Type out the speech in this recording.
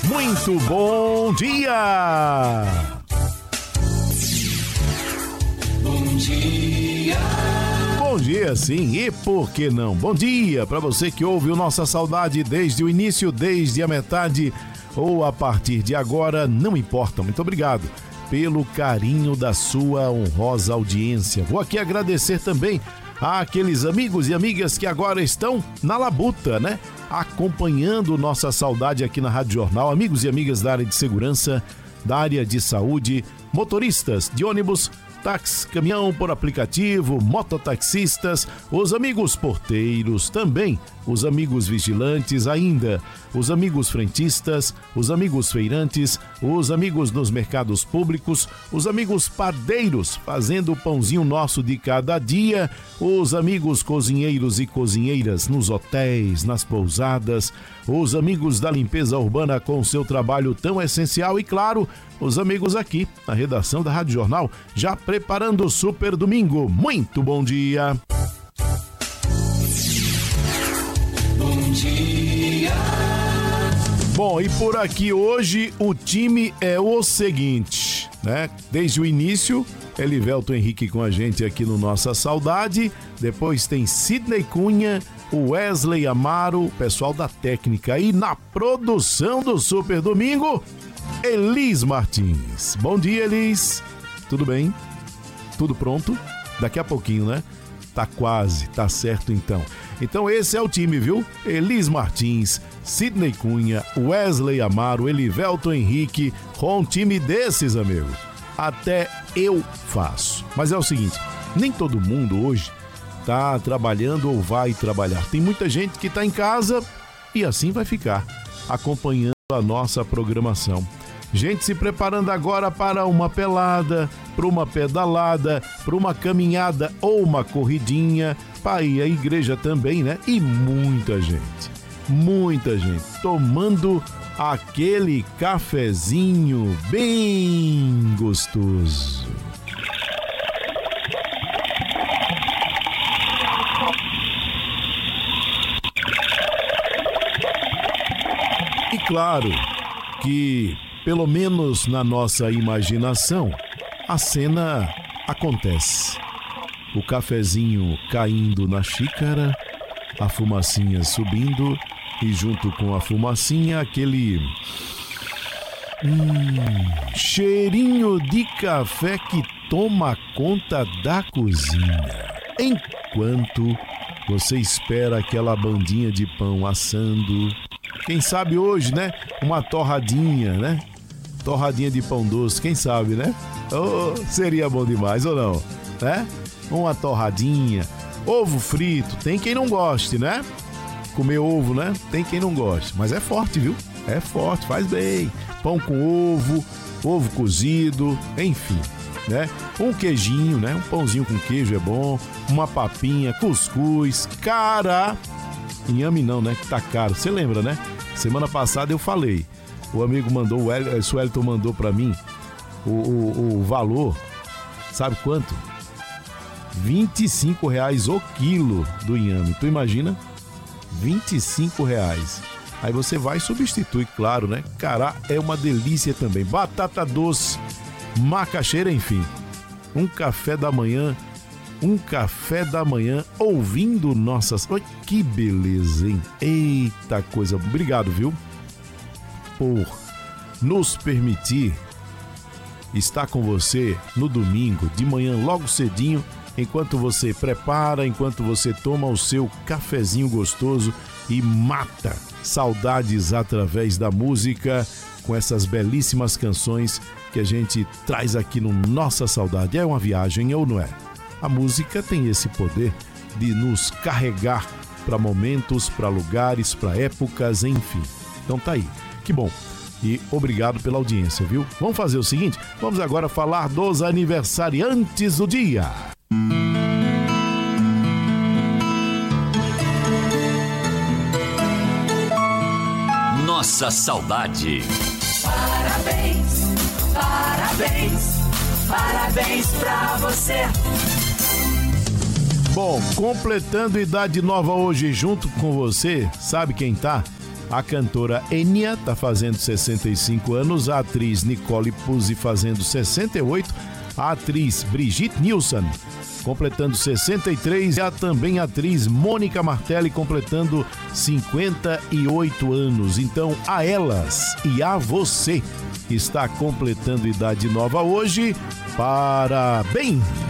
Muito bom dia! Bom dia! Bom dia, sim, e por que não? Bom dia para você que ouve o Nossa Saudade desde o início, desde a metade ou a partir de agora, não importa. Muito obrigado pelo carinho da sua honrosa audiência. Vou aqui agradecer também àqueles amigos e amigas que agora estão na labuta, né? Acompanhando Nossa Saudade aqui na Rádio Jornal, amigos e amigas da área de segurança, da área de saúde, motoristas de ônibus, táxi, caminhão por aplicativo, mototaxistas, os amigos porteiros, também os amigos vigilantes, ainda os amigos frentistas, os amigos feirantes, os amigos nos mercados públicos, os amigos padeiros fazendo o pãozinho nosso de cada dia, os amigos cozinheiros e cozinheiras nos hotéis, nas pousadas, os amigos da limpeza urbana com seu trabalho tão essencial e, claro, os amigos aqui na redação da Rádio Jornal, já preparando o Super Domingo. Muito bom dia! Bom dia! Bom, e por aqui hoje o time é o seguinte, né? Desde o início, Elivelton Henrique com a gente aqui no Nossa Saudade, depois tem Sidney Cunha, o Wesley Amaro, pessoal da técnica, e na produção do Super Domingo, Elis Martins. Bom dia, Elis. Tudo bem? Tudo pronto? Daqui a pouquinho, né? Tá quase, tá certo então. Então esse é o time, viu? Elis Martins, Sidney Cunha, Wesley Amaro, Elivelton Henrique, com um time desses, amigo. Até eu faço. Mas é o seguinte, nem todo mundo hoje tá trabalhando ou vai trabalhar. Tem muita gente que tá em casa e assim vai ficar, acompanhando a nossa programação. Gente se preparando agora para uma pelada, para uma pedalada, para uma caminhada ou uma corridinha, para ir à igreja também, né? E muita gente tomando aquele cafezinho bem gostoso. E claro que, pelo menos na nossa imaginação, a cena acontece. O cafezinho caindo na xícara, a fumacinha subindo e junto com a fumacinha aquele cheirinho de café que toma conta da cozinha. Enquanto você espera aquela bandinha de pão assando, quem sabe hoje, né? Uma torradinha, né? Torradinha de pão doce, quem sabe, né? Oh, seria bom demais, ou não? Né? Uma torradinha, ovo frito, tem quem não goste, né? Comer ovo, né? Tem quem não goste, mas é forte, viu? É forte, faz bem. Pão com ovo cozido, enfim, né? Um queijinho, né? Um pãozinho com queijo é bom, uma papinha, cuscuz, cara. Inhame não, né? Que tá caro. Você lembra, né? Semana passada eu falei. O amigo mandou, o Suelton mandou pra mim o valor. Sabe quanto? R$25 o quilo do inhame. Tu imagina? R$25. Aí você vai e substitui, claro, né? Cará é uma delícia também. Batata doce, macaxeira, enfim. Um café da manhã ouvindo nossas... Olha que beleza, hein? Eita coisa. Obrigado, viu? Por nos permitir estar com você no domingo, de manhã, logo cedinho, enquanto você prepara, enquanto você toma o seu cafezinho gostoso e mata saudades através da música, com essas belíssimas canções que a gente traz aqui no Nossa Saudade. É uma viagem, ou não é? A música tem esse poder de nos carregar para momentos, para lugares, para épocas, enfim. Então tá aí. Que bom. E obrigado pela audiência, viu? Vamos fazer o seguinte, vamos agora falar dos aniversariantes do dia. Nossa Saudade. Parabéns, parabéns, parabéns pra você. Bom, completando idade nova hoje junto com você, sabe quem tá? A cantora Enya está fazendo 65 anos, a atriz Nicole Puzzi fazendo 68, a atriz Brigitte Nielsen completando 63 e também a atriz Mônica Martelli completando 58 anos. Então, a elas e a você que está completando idade nova hoje, parabéns!